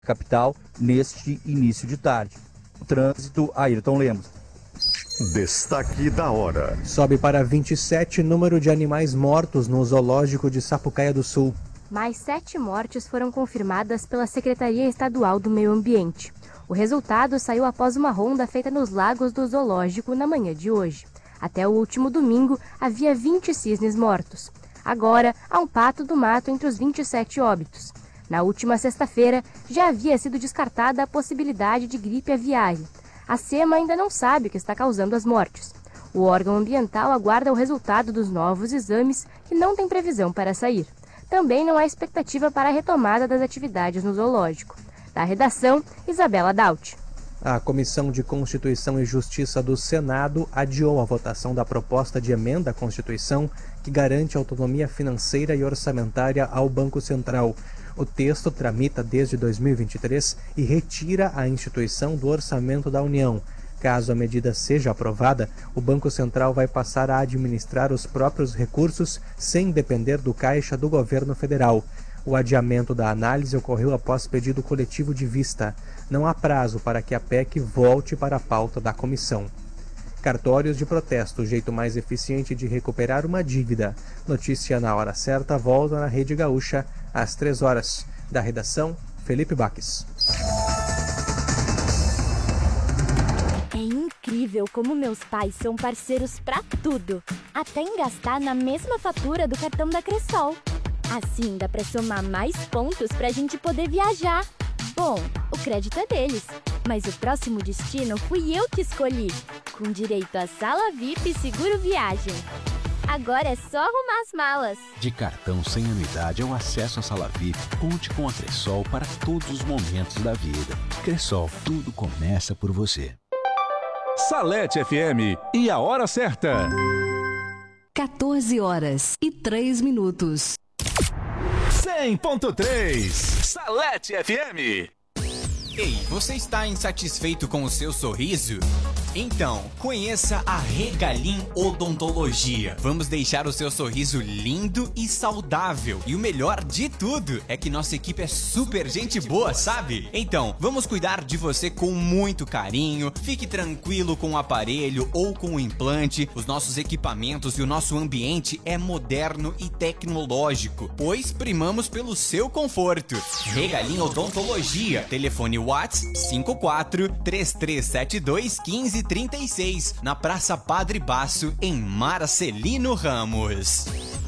capital neste início de tarde. O trânsito, Ayrton Lemos. Destaque da hora. Sobe para 27 número de animais mortos no zoológico de Sapucaia do Sul. Mais 7 mortes foram confirmadas pela Secretaria Estadual do Meio Ambiente. O resultado saiu após uma ronda feita nos lagos do zoológico na manhã de hoje. Até o último domingo, havia 20 cisnes mortos. Agora, há um pato do mato entre os 27 óbitos. Na última sexta-feira, já havia sido descartada a possibilidade de gripe aviária. A SEMA ainda não sabe o que está causando as mortes. O órgão ambiental aguarda o resultado dos novos exames, que não tem previsão para sair. Também não há expectativa para a retomada das atividades no zoológico. Da redação, Isabela Daut. A Comissão de Constituição e Justiça do Senado adiou a votação da proposta de emenda à Constituição que garante autonomia financeira e orçamentária ao Banco Central. O texto tramita desde 2023 e retira a instituição do orçamento da União. Caso a medida seja aprovada, o Banco Central vai passar a administrar os próprios recursos sem depender do caixa do governo federal. O adiamento da análise ocorreu após pedido coletivo de vista. Não há prazo para que a PEC volte para a pauta da comissão. Cartórios de protesto, o jeito mais eficiente de recuperar uma dívida. Notícia na hora certa, volta na Rede Gaúcha, às 3 horas. Da redação, Felipe Baques. É incrível como meus pais são parceiros pra tudo. Até em gastar na mesma fatura do cartão da Cressol. Assim dá pra somar mais pontos pra gente poder viajar. Bom, o crédito é deles, mas o próximo destino fui eu que escolhi, com direito a sala VIP e seguro viagem. Agora é só arrumar as malas. De cartão sem anuidade ao acesso à sala VIP, conte com a Cressol para todos os momentos da vida. Cressol, tudo começa por você. Salete FM e a hora certa. 14 horas e 3 minutos. 100.3 Salete FM. Ei, você está insatisfeito com o seu sorriso? Então, conheça a Regalim Odontologia. Vamos deixar o seu sorriso lindo e saudável. E o melhor de tudo é que nossa equipe é super gente boa, sabe? Então, vamos cuidar de você com muito carinho. Fique tranquilo com o aparelho ou com o implante. Os nossos equipamentos e o nosso ambiente é moderno e tecnológico, pois primamos pelo seu conforto. Regalim Odontologia. Telefone WhatsApp 54-3372-1536, na Praça Padre Basso, em Marcelino Ramos.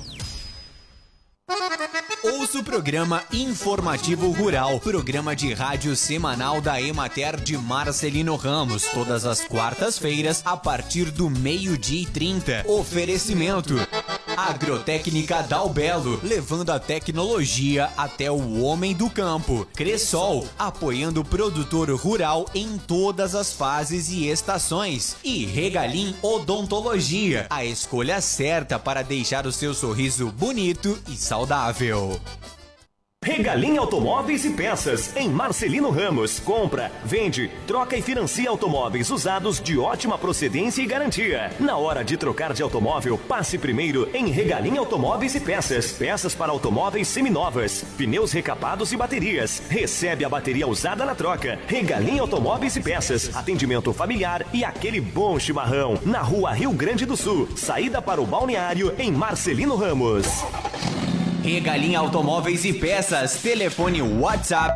Ouça o programa Informativo Rural, programa de rádio semanal da Emater de Marcelino Ramos, todas as quartas-feiras, a partir do 12h30. Oferecimento: Agrotécnica Dalbelo, levando a tecnologia até o homem do campo. Cressol, apoiando o produtor rural em todas as fases e estações. E Regalim Odontologia, a escolha certa para deixar o seu sorriso bonito e saudável. Regalim Automóveis e Peças, em Marcelino Ramos. Compra, vende, troca e financia automóveis usados de ótima procedência e garantia. Na hora de trocar de automóvel, passe primeiro em Regalim Automóveis e Peças. Peças para automóveis seminovas, pneus recapados e baterias. Recebe a bateria usada na troca. Regalim Automóveis e Peças. Atendimento familiar e aquele bom chimarrão. Na Rua Rio Grande do Sul, saída para o balneário, em Marcelino Ramos. Regalim Automóveis e Peças, telefone WhatsApp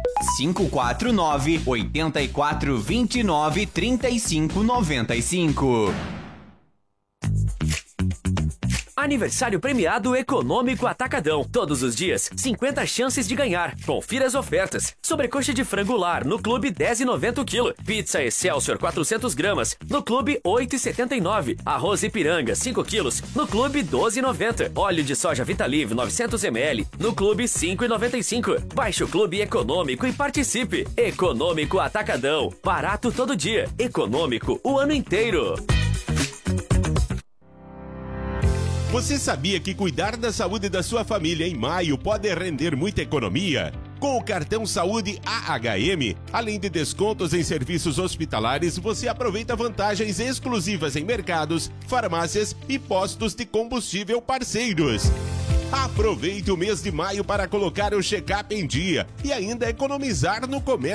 549-8429-3595. Aniversário premiado Econômico Atacadão. Todos os dias, 50 chances de ganhar. Confira as ofertas. Sobrecoxa de frango lar no Clube 10,90 o quilo. Pizza Excelsior 400 gramas no Clube 8,79. Arroz Ipiranga 5 quilos no Clube 12,90. Óleo de soja Vitalive 900 ml no Clube 5,95. Baixe o Clube Econômico e participe. Econômico Atacadão. Barato todo dia. Econômico o ano inteiro. Você sabia que cuidar da saúde da sua família em maio pode render muita economia? Com o cartão Saúde AHM, além de descontos em serviços hospitalares, você aproveita vantagens exclusivas em mercados, farmácias e postos de combustível parceiros. Aproveite o mês de maio para colocar o check-up em dia e ainda economizar no comércio.